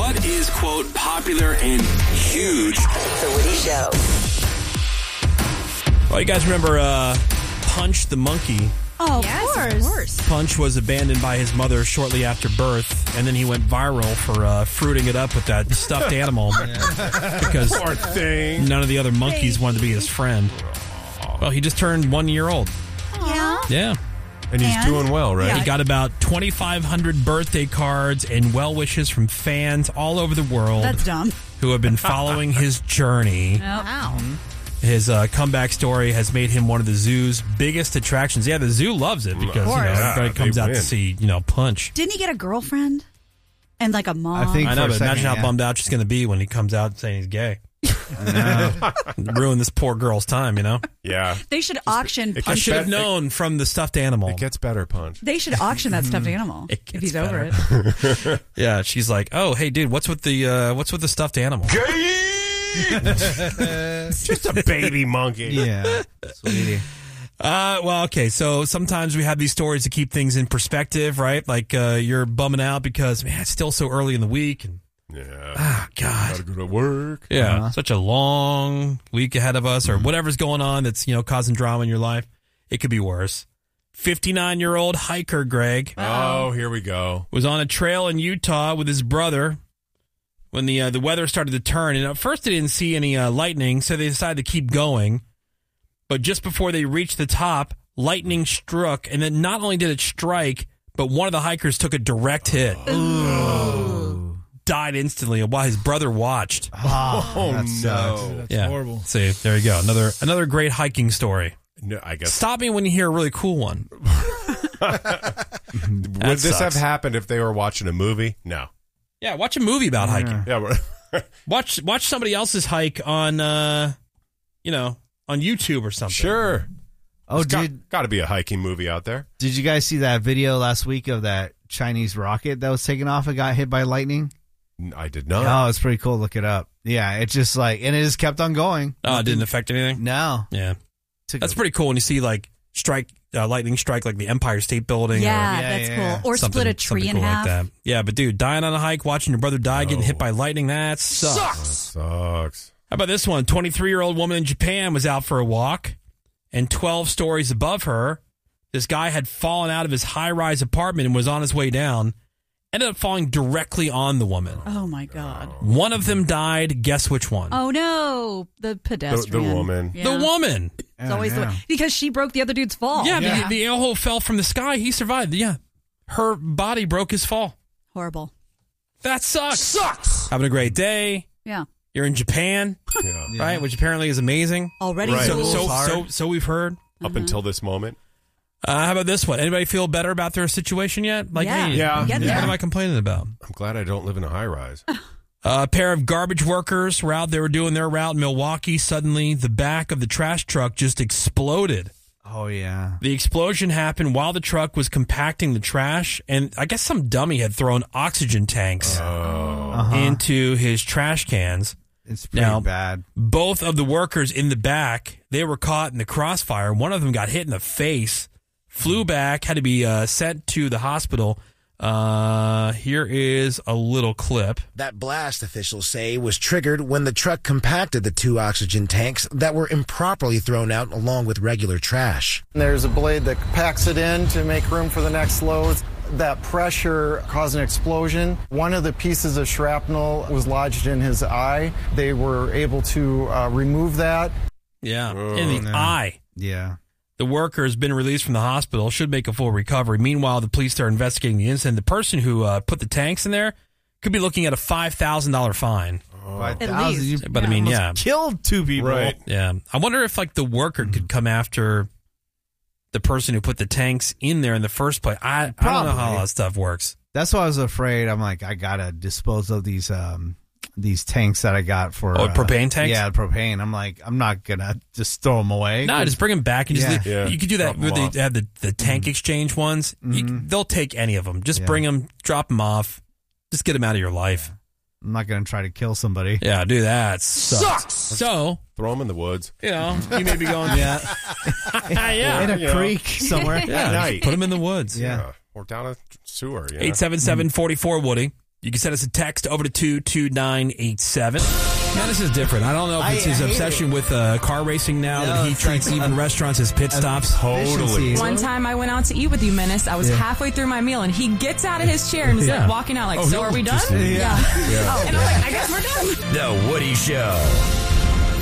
What is, quote, popular and huge? The Woody Show. Well, you guys remember Punch the monkey? Oh, Yes, of course. Punch was abandoned by his mother shortly after birth, and then he went viral for fruiting it up with that stuffed animal because Poor thing. none of the other monkeys wanted to be his friend. Well, he just turned 1 year old. Yeah. Yeah. And he's doing well, right? He got about 2,500 birthday cards and well wishes from fans all over the world That's dumb. who have been following his journey. Wow. His comeback story has made him one of the zoo's biggest attractions. Yeah, the zoo loves it because everybody comes out to see Punch. Didn't he get a girlfriend? And like a mom? I think I know, for a but imagine second, how bummed out she's going to be when he comes out saying he's gay. Ruin this poor girl's time, Yeah. They should auction I Punch. should have known from the stuffed animal. It gets better, Punch. They should auction that stuffed animal It if gets he's better. over it. Yeah, she's like, "Oh, hey, dude, what's with the stuffed animal?" Just a baby monkey. Yeah, sweetie. Well, okay. So sometimes we have these stories to keep things in perspective, right? Like you're bumming out because man, it's still so early in the week, and Yeah. God, Gotta go to work. yeah, such a long week ahead of us, or whatever's going on that's causing drama in your life. It could be worse. 59-year-old hiker Greg Oh, here we go. was on a trail in Utah with his brother when the weather started to turn. And at first they didn't see any lightning, so they decided to keep going. But just before they reached the top, lightning struck. And then not only did it strike, but one of the hikers took a direct hit. Died instantly while his brother watched. Oh, that sucks. no. Yeah. horrible. See, there you go. Another great hiking story. No, I guess. Stop me when you hear a really cool one. Would this have sucks. happened if they were watching a movie? No. Yeah, watch a movie about hiking. Yeah. Watch somebody else's hike on on YouTube or something. Sure. Oh, There's got to be a hiking movie out there. did you guys see that video last week of that Chinese rocket that was taken off and got hit by lightning? I did not. Oh, it's pretty cool. Look it up. Yeah, it's just and it just kept on going. Oh, it didn't affect anything? No. Yeah. That's pretty cool when you see lightning strike like the Empire State Building. Yeah, or that's yeah. cool. Or split a tree in cool half. like that. Yeah, but dude, dying on a hike, watching your brother die, getting hit by lightning, that sucks. Sucks. How about this one? 23-year-old woman in Japan was out for a walk, and 12 stories above her, this guy had fallen out of his high-rise apartment and was on his way down. Ended up falling directly on the woman. Oh, my God. One of them died. Guess which one? Oh, no. The pedestrian. The woman. Yeah. The woman. It's always because she broke the other dude's fall. Yeah, the a-hole fell from the sky. He survived. Yeah. Her body broke his fall. Horrible. That sucks. Having a great day. Yeah. You're in Japan, Yeah. right? Which apparently is amazing. Already Right. So we've heard. Up until this moment. How about this one? Anybody feel better about their situation yet? Like, Yeah. hey, Yeah. Get what there. am I complaining about? I'm glad I don't live in a high rise. A pair of garbage workers were out. They were doing their route in Milwaukee. Suddenly, the back of the trash truck just exploded. Oh, yeah. The explosion happened while the truck was compacting the trash, and I guess some dummy had thrown oxygen tanks into his trash cans. It's pretty bad. Both of the workers in the back, they were caught in the crossfire. One of them got hit in the face, flew back, had to be sent to the hospital. Here is a little clip. That blast, officials say, was triggered when the truck compacted the 2 oxygen tanks that were improperly thrown out along with regular trash. There's a blade that packs it in to make room for the next loads. That pressure caused an explosion. One of the pieces of shrapnel was lodged in his eye. They were able to remove that. Yeah, in the eye. Yeah. The worker has been released from the hospital, should make a full recovery. Meanwhile, the police are investigating the incident. The person who put the tanks in there could be looking at a $5,000 fine. At least. But I mean, yeah. Killed 2 people. Right. Yeah. I wonder if the worker could come after the person who put the tanks in there in the first place. I don't know how all that stuff works. That's why I was afraid. I'm like, I got to dispose of these tanks that I got for... propane tanks? Yeah, propane. I'm like, I'm not going to just throw them away. No, just bring them back. And just Yeah. You could do that Drop 'em where off. they have the tank exchange ones. They'll take any of them. Just bring them, drop them off. Just get them out of your life. I'm not going to try to kill somebody. Yeah, do that. Sucks. So, Throw them in the woods. you may be going, Yeah. yeah. In a creek somewhere. Yeah, Night. just put them in the woods. Yeah. Or down a sewer. 877-44-WOODY. You can send us a text over to 22987. Now, this is different. I don't know if it's his obsession with car racing now that he treats even restaurants as pit stops. Totally. One time I went out to eat with you, Menace. I was halfway through my meal, and he gets out of his chair and is like walking out like, so are we done? Yeah. And I'm like, I guess we're done. The Woody Show.